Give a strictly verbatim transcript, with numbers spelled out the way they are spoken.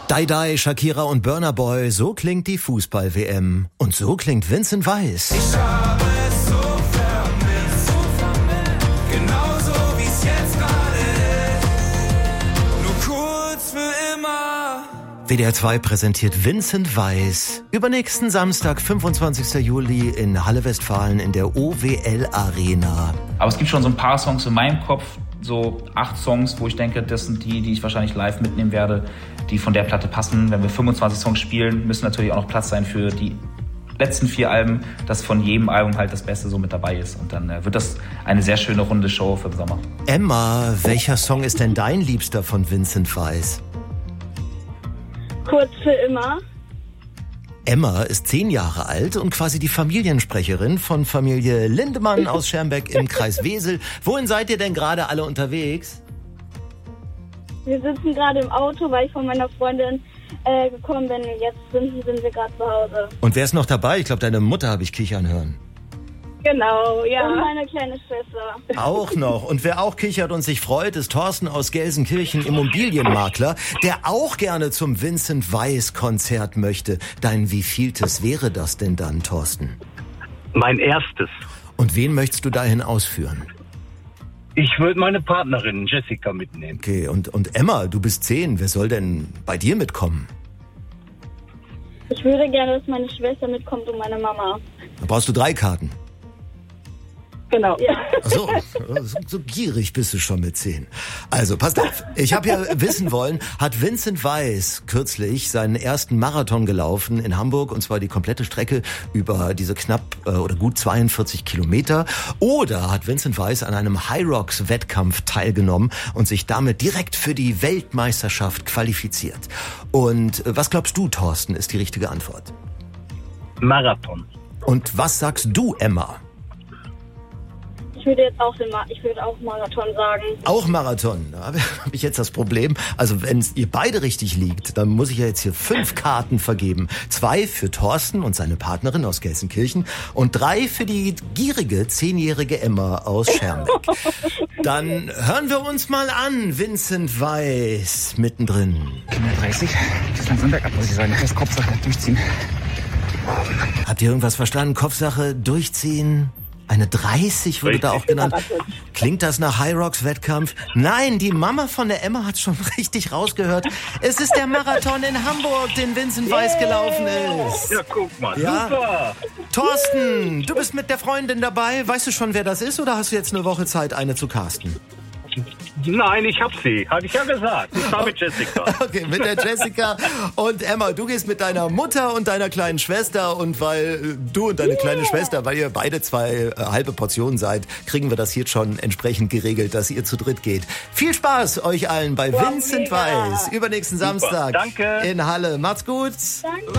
Dai Dai, Shakira und Burna Boy, so klingt die Fußball-W M. Und so klingt Vincent Weiss. Ich habe es so vermisst, so vermisst, genauso wie es jetzt gerade ist, nur kurz für immer. W D R zwei präsentiert Vincent Weiss übernächsten Samstag, fünfundzwanzigsten Juli in Halle Westfalen in der O W L Arena. Aber es gibt schon so ein paar Songs in meinem Kopf, so acht Songs, wo ich denke, das sind die, die ich wahrscheinlich live mitnehmen werde, die von der Platte passen. Wenn wir fünfundzwanzig Songs spielen, müssen natürlich auch noch Platz sein für die letzten vier Alben, dass von jedem Album halt das Beste so mit dabei ist. Und dann äh, wird das eine sehr schöne runde Show für den Sommer. Emma, welcher Song ist denn dein Liebster von Vincent Weiss? Kurz für immer. Emma ist zehn Jahre alt und quasi die Familiensprecherin von Familie Lindemann aus Schermbeck im Kreis Wesel. Wohin seid ihr denn gerade alle unterwegs? Wir sitzen gerade im Auto, weil ich von meiner Freundin äh, gekommen bin. Jetzt sind, sind wir gerade zu Hause. Und wer ist noch dabei? Ich glaube, deine Mutter habe ich kichern hören. Genau, ja. Und meine kleine Schwester. Auch noch. Und wer auch kichert und sich freut, ist Thorsten aus Gelsenkirchen, Immobilienmakler, der auch gerne zum Vincent Weiss Konzert möchte. Dein wievieltes wäre das denn dann, Thorsten? Mein erstes. Und wen möchtest du dahin ausführen? Ich würde meine Partnerin Jessica mitnehmen. Okay, und, und Emma, du bist zehn. Wer soll denn bei dir mitkommen? Ich würde gerne, dass meine Schwester mitkommt und meine Mama. Da brauchst du drei Karten. Genau. Ja. Ach so, so, so gierig bist du schon mit zehn. Also, passt auf. Ich habe ja wissen wollen, hat Vincent Weiss kürzlich seinen ersten Marathon gelaufen in Hamburg, und zwar die komplette Strecke über diese knapp äh, oder gut zweiundvierzig Kilometer. Oder hat Vincent Weiss an einem Hyrox-Wettkampf teilgenommen und sich damit direkt für die Weltmeisterschaft qualifiziert? Und äh, was glaubst du, Thorsten, ist die richtige Antwort? Marathon. Und was sagst du, Emma? Ich würde jetzt auch den Ma- ich würde auch Marathon sagen. Auch Marathon. Da habe ich jetzt das Problem. Also wenn ihr beide richtig liegt, dann muss ich ja jetzt hier fünf Karten vergeben. Zwei für Thorsten und seine Partnerin aus Gelsenkirchen und drei für die gierige zehnjährige Emma aus Schermbeck. Dann hören wir uns mal an. Vincent Weiss mittendrin. hundertdreißig. Das ist langsam bergab, muss ich sagen. Das Kopfsache durchziehen. Habt ihr irgendwas verstanden? Kopfsache durchziehen? Eine dreißig wurde da auch genannt. Klingt das nach Hyrox-Wettkampf? Nein, die Mama von der Emma hat schon richtig rausgehört. Es ist der Marathon in Hamburg, den Vincent Weiss gelaufen ist. Ja, guck mal, Ja. super. Thorsten, du bist mit der Freundin dabei. Weißt du schon, wer das ist, oder hast du jetzt eine Woche Zeit, eine zu casten? Nein, ich hab sie. Hatte ich ja gesagt. Ich war mit Jessica. Okay, mit der Jessica und Emma. Du gehst mit deiner Mutter und deiner kleinen Schwester, und weil äh, du und deine kleine Schwester, weil ihr beide zwei äh, halbe Portionen seid, kriegen wir das hier schon entsprechend geregelt, dass ihr zu dritt geht. Viel Spaß euch allen bei Vincent Weiss übernächsten Samstag Danke. in Halle. Macht's gut. Danke.